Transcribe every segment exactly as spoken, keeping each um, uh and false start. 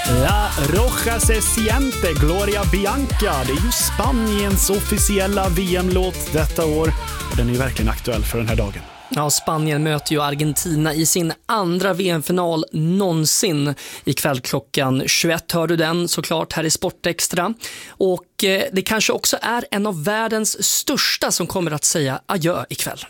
La Roja se siente Gloria Bianca. Det är ju Spaniens officiella V M-låt detta år. Och den är ju verkligen aktuell för den här dagen. Ja, Spanien möter ju Argentina i sin andra V M-final någonsin. Ikväll klockan tjugoett hör du den såklart här i Sportextra. Och eh, det kanske också är en av världens största som kommer att säga adjö ikväll.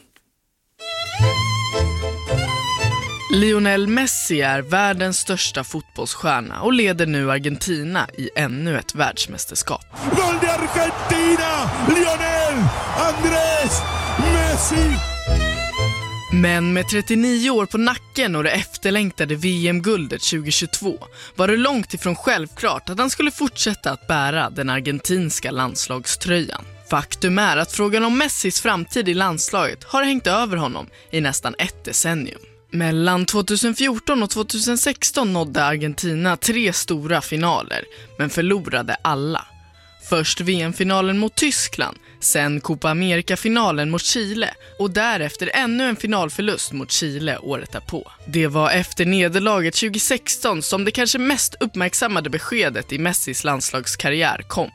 Lionel Messi är världens största fotbollsstjärna och leder nu Argentina i ännu ett världsmästerskap. Gol de Argentina! Lionel Andrés Messi! Men med trettionio år på nacken och det efterlängtade V M-guldet tjugohundratjugotvå var det långt ifrån självklart att han skulle fortsätta att bära den argentinska landslagströjan. Faktum är att frågan om Messis framtid i landslaget har hängt över honom i nästan ett decennium. Mellan tjugohundrafjorton och tjugohundrasexton nådde Argentina tre stora finaler, men förlorade alla. Först V M-finalen mot Tyskland, sen Copa America-finalen mot Chile och därefter ännu en finalförlust mot Chile året därpå. Det var efter nederlaget tjugohundrasexton som det kanske mest uppmärksammade beskedet i Messis landslagskarriär kom.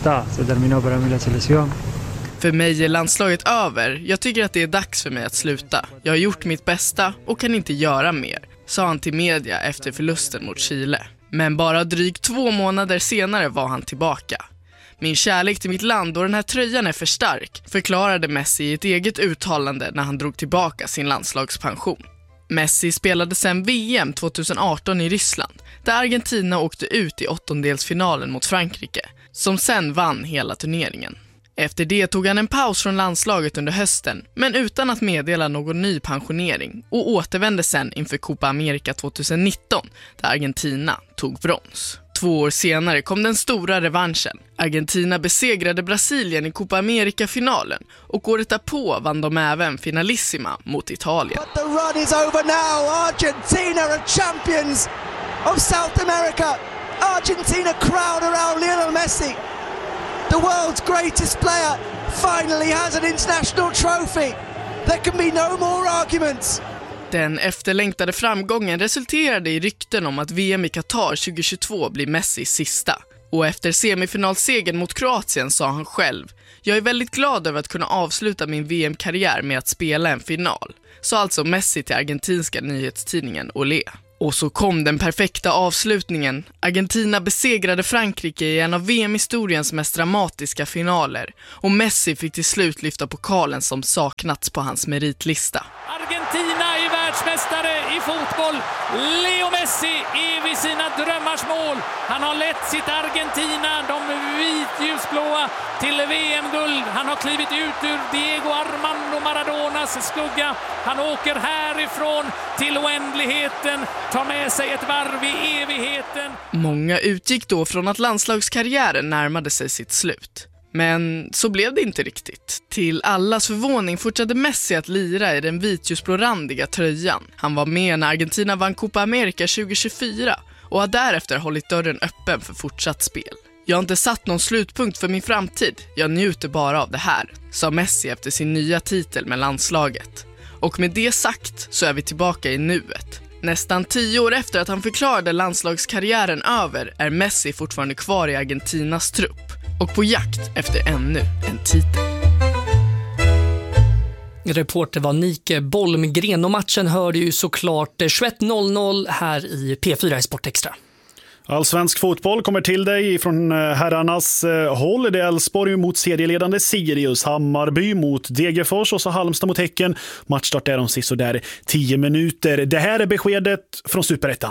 För mig är landslaget över. Jag tycker att det är dags för mig att sluta. Jag har gjort mitt bästa och kan inte göra mer, sa han till media efter förlusten mot Chile. Men bara drygt två månader senare var han tillbaka. Min kärlek till mitt land och den här tröjan är för stark, förklarade Messi i ett eget uttalande när han drog tillbaka sin landslagspension. Messi spelade sen V M tjugoarton i Ryssland, där Argentina åkte ut i åttondelsfinalen mot Frankrike, som sen vann hela turneringen. Efter det tog han en paus från landslaget under hösten, men utan att meddela någon ny pensionering, och återvände sen inför Copa America tjugonitton, där Argentina tog brons. Två år senare kom den stora revanschen. Argentina besegrade Brasilien i Copa America-finalen och året därpå vann de även finalissima mot Italien. But the run is over now. Argentina are champions of South America. Argentina crowd around Lionel Messi. The world's greatest player finally has an international trophy. There can be no more arguments. Den efterlängtade framgången resulterade i rykten om att V M i Qatar tjugohundratjugotvå blir Messis sista. Och efter semifinalsegern mot Kroatien sa han själv: "Jag är väldigt glad över att kunna avsluta min V M-karriär med att spela en final", sa alltså Messi till argentinska nyhetstidningen Olé. Och så kom den perfekta avslutningen. Argentina besegrade Frankrike i en av V M-historiens mest dramatiska finaler. Och Messi fick till slut lyfta pokalen som saknats på hans meritlista. Argentina är världsmästare i fotboll. Leo Messi är vid sina drömmars mål. Han har lett sitt Argentina, de vitljusblåa, till V M-guld. Han har klivit ut ur Diego Armando Maradonas skugga. Han åker härifrån till oändligheten, tar med sig ett varv i evigheten. Många utgick då från att landslagskarriären närmade sig sitt slut. Men så blev det inte riktigt. Till allas förvåning fortsatte Messi att lira i den vitljusblårandiga tröjan. Han var med när Argentina vann Copa America tjugohundratjugofyra och har därefter hållit dörren öppen för fortsatt spel. "Jag har inte satt någon slutpunkt för min framtid. Jag njuter bara av det här", sa Messi efter sin nya titel med landslaget. Och med det sagt så är vi tillbaka i nuet. Nästan tio år efter att han förklarade landslagskarriären över är Messi fortfarande kvar i Argentinas trupp och på jakt efter ännu en titel. Reporter var Nike Bolmgren och matchen hörde ju såklart tjugoett noll noll här i P fyra i Sportextra. Allsvensk fotboll kommer till dig från herrarnas håll. Det är Elfsborg mot serieledande Sirius, Hammarby mot Degerfors och så Halmstad mot Häcken. Matchstart är de sist och där tio minuter. Det här är beskedet från Superettan.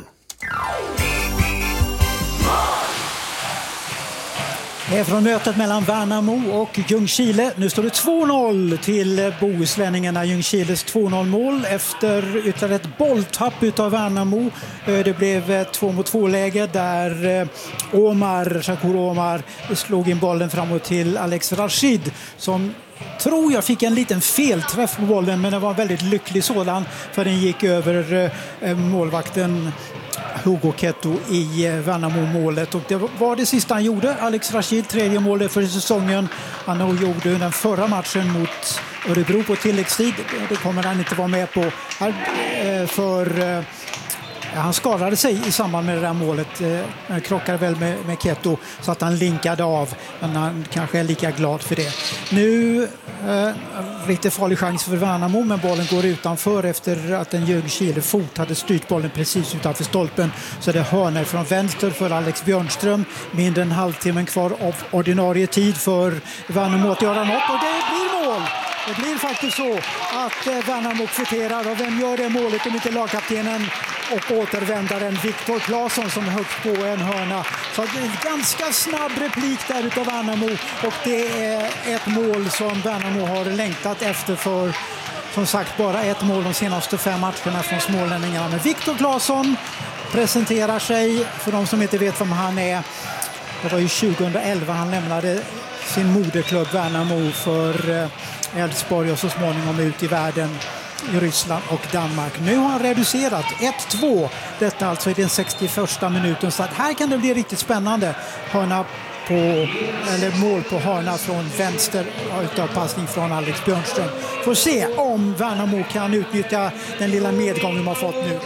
Det är från mötet mellan Värnamo och Ljungskile. Nu står det två noll till bohuslänningarna. Ljungskiles två noll mål efter ytterligare ett bolltapp utav Värnamo. Det blev två mot två läge där Omar, Shakur Omar slog in bollen framåt till Alex Rashid som tror jag fick en liten felträff på bollen, men det var en väldigt lycklig sådan för den gick över målvakten Hugo Ketto i Värnamo-målet och det var det sista han gjorde. Alex Rashid, tredje målet för säsongen. Han gjorde den förra matchen mot Örebro på tilläggstid. Det kommer han inte vara med på här för han skadade sig i samband med det där målet. Eh, krockade väl med, med Keto så att han linkade av. Men han kanske är lika glad för det. Nu eh, riktigt farlig chans för Värnamo, men bollen går utanför efter att en Ljungskile fot hade styrt bollen precis utanför stolpen. Så det är hörner från vänster för Alex Björnström. Mindre än halvtimmen kvar av ordinarie tid för Värnamo att göra något, och det blir mål. Det blir faktiskt så att eh, Värnamo kvitterar, och vem gör det målet om inte lagkaptenen och återvändaren Viktor Claesson som är högt på en hörna. Så det är en ganska snabb replik där utav Värnamo, och det är ett mål som Värnamo har längtat efter för, som sagt, bara ett mål de senaste fem matcherna från smålänningarna. Men Viktor Claesson presenterar sig, för de som inte vet vem han är. Det var ju tjugoelva han lämnade sin moderklubb Värnamo för Elfsborg och så småningom ut i världen i Ryssland och Danmark. Nu har han reducerat ett två. Detta alltså i den sextioförsta minuten. Så att här kan det bli riktigt spännande. Hörna på, eller mål på hörna från vänster utav passning från Alex Björnström. Får se om Värnamo kan utnyttja den lilla medgången de har fått nu.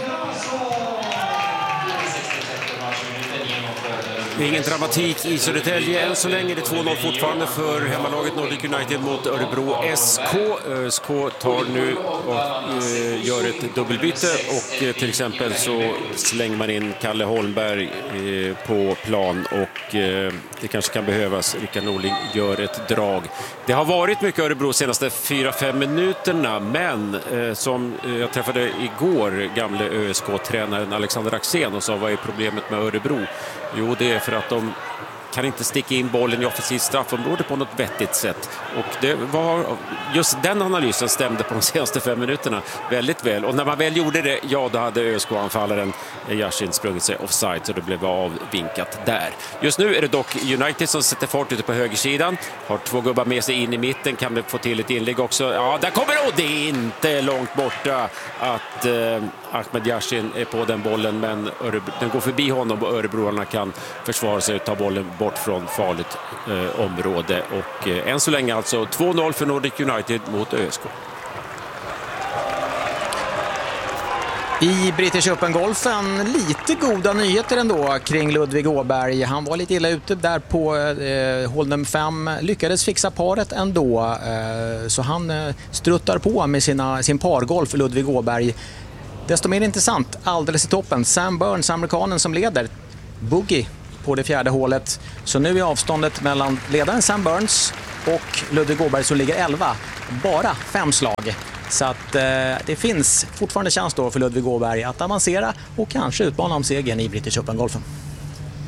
Ingen dramatik i Södertälje än så länge. Det är två noll fortfarande för hemmalaget Nordic United mot Örebro S K. S K tar nu och eh, gör ett dubbelbyte, och eh, till exempel så slänger man in Kalle Holmberg eh, på plan, och eh, det kanske kan behövas. Rickard Norling gör ett drag. Det har varit mycket Örebro de senaste fyra fem minuterna, men eh, som eh, jag träffade igår gamle Ö S K-tränaren Alexander Axén och sa, vad är problemet med Örebro? Jo, det är för att de kan inte sticka in bollen i offensivt straffområde på något vettigt sätt. Och det var, just den analysen stämde på de senaste fem minuterna väldigt väl. Och när man väl gjorde det, ja, då hade Ö S K-anfallaren Yashin sprungit sig offside, så det blev avvinkat där. Just nu är det dock United som sätter fart ute på högersidan. Har två gubbar med sig in i mitten, kan det få till ett inlägg också. Ja, där kommer det, och det är inte långt borta att eh, Ahmed Yashin är på den bollen, men Örebro, den går förbi honom, och örebroarna kan försvara sig och ta bollen bort från farligt eh, område. Och eh, än så länge alltså två noll för Nordic United mot Ö S K. I British Open-golfen lite goda nyheter ändå kring Ludvig Åberg. Han var lite illa ute där på eh, hål nummer fem. Lyckades fixa paret ändå. Eh, så han eh, struttar på med sina, sin pargolf, Ludvig Åberg. Desto mer intressant, alldeles i toppen, Sam Burns, amerikanen som leder. Boogie på det fjärde hålet. Så nu är avståndet mellan ledaren Sam Burns och Ludvig Åberg som ligger elva. Bara fem slag. Så att eh, det finns fortfarande chans då för Ludvig Åberg att avancera och kanske utmana om segern i British Open-golfen.